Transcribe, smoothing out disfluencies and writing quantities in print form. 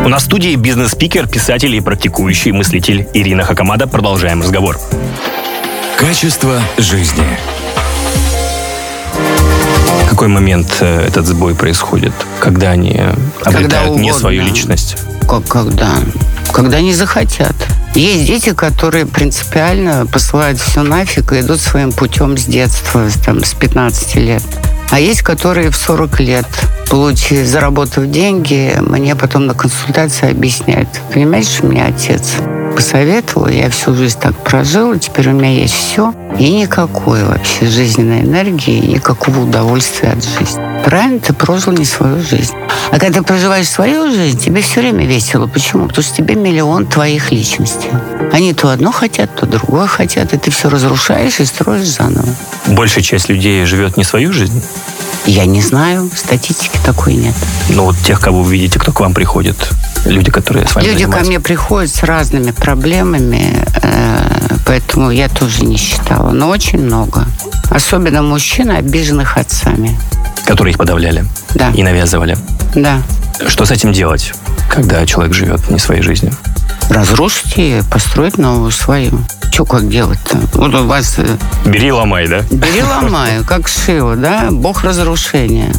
У нас в студии бизнес-спикер, писатель и практикующий мыслитель Ирина Хакамада. Продолжаем разговор. Качество жизни. В какой момент этот сбой происходит? Когда они обретают не свою личность? Когда не захотят. Есть дети, которые принципиально посылают все нафиг и идут своим путем с детства, с 15 лет. А есть, которые в 40 лет, заработав деньги, мне потом на консультации объясняют. Понимаешь, у меня отец посоветовал, я всю жизнь так прожила, теперь у меня есть все, и никакой вообще жизненной энергии, никакого удовольствия от жизни. Правильно, ты прожил не свою жизнь. А когда ты проживаешь свою жизнь, тебе все время весело. Почему? Потому что тебе миллион твоих личностей. Они то одно хотят, то другое хотят, и ты все разрушаешь и строишь заново. Большая часть людей живет не свою жизнь? Я не знаю, статистики такой нет. Ну вот тех, кого вы видите, кто к вам приходит, люди, которые с вами Люди занимаются. ко мне приходят с разными проблемами, поэтому я тоже не считала. Но очень много. Особенно мужчин, обиженных отцами. Которые их подавляли? Да. И навязывали? Да. Что с этим делать, когда человек живет не своей жизнью? Разрушить и построить новую свою. Что как делать-то? Вот у вас... Бери, ломай, да? Бери, ломай, как Шива, да? Бог разрушения.